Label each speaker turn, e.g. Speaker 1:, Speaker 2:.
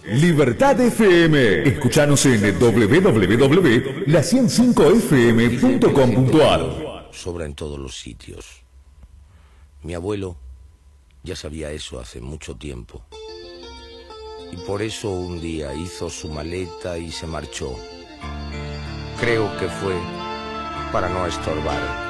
Speaker 1: Libertad FM. Escuchanos en www.la105fm.com.ar.
Speaker 2: Sobra en todos los sitios. Mi abuelo ya sabía eso hace mucho tiempo. Y por eso un día hizo su maleta y se marchó. Creo que fue para no estorbar.